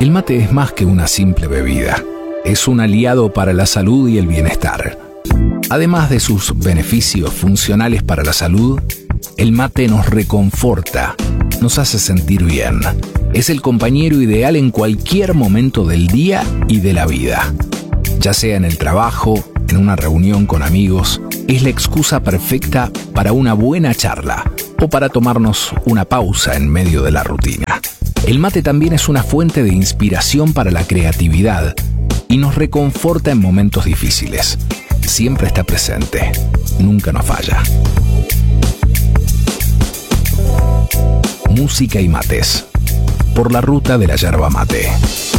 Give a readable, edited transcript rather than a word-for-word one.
El mate es más que una simple bebida. Es un aliado para la salud y el bienestar. Además de sus beneficios funcionales para la salud, el mate nos reconforta, nos hace sentir bien. Es el compañero ideal en cualquier momento del día y de la vida. Ya sea en el trabajo, en una reunión con amigos, es la excusa perfecta para una buena charla o para tomarnos una pausa en medio de la rutina. El mate también es una fuente de inspiración para la creatividad y nos reconforta en momentos difíciles. Siempre está presente, nunca nos falla. Música y mates, por la ruta de la yerba mate.